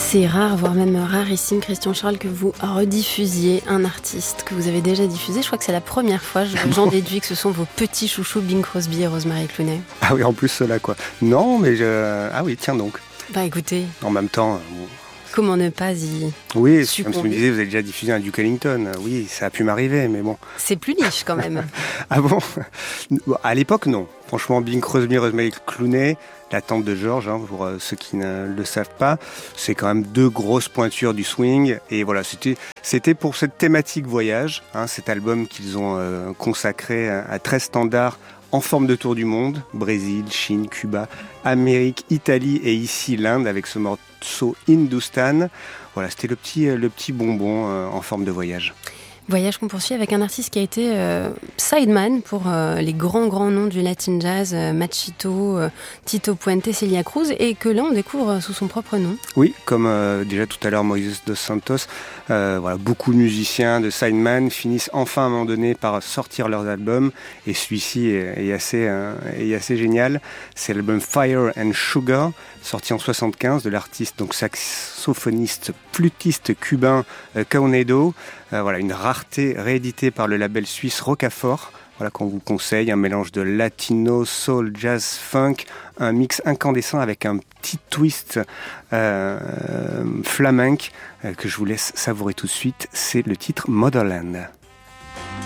C'est rare, voire même rarissime, Christian Charles, que vous rediffusiez un artiste que vous avez déjà diffusé. Je crois que c'est la première fois. J'en déduis que ce sont vos petits chouchous Bing Crosby et Rosemary Clooney. Ah oui, en plus cela quoi. Non, mais ah oui, tiens donc. Bah écoutez. En même temps. Comment ne pas y Oui, succomber. comme tu me disais, vous avez déjà diffusé un Duke Ellington. Oui, ça a pu m'arriver, mais bon. C'est plus niche quand même. Ah bon? À l'époque, non. Franchement, Bing Crosby, Rosemary Clooney, la tante de George, pour ceux qui ne le savent pas, c'est quand même deux grosses pointures du swing. Et voilà, c'était pour cette thématique voyage, cet album qu'ils ont consacré à 13 standards en forme de tour du monde, Brésil, Chine, Cuba, Amérique, Italie et ici l'Inde avec ce morceau Hindustan. Voilà, c'était le petit bonbon en forme de voyage. Voyage qu'on poursuit avec un artiste qui a été sideman pour les grands noms du Latin Jazz, Machito, Tito Puente, Celia Cruz, et que là on découvre sous son propre nom. Oui, comme déjà tout à l'heure Moises dos Santos, beaucoup de musiciens de sideman finissent enfin à un moment donné par sortir leurs albums, et celui-ci est assez génial. C'est l'album Fire and Sugar, sorti en 75 de l'artiste donc saxophoniste, flûtiste cubain Kaunedo. Une rareté rééditée par le label suisse Rocafort. Voilà qu'on vous conseille, un mélange de latino, soul, jazz, funk, un mix incandescent avec un petit twist flamenque que je vous laisse savourer tout de suite. C'est le titre Motherland.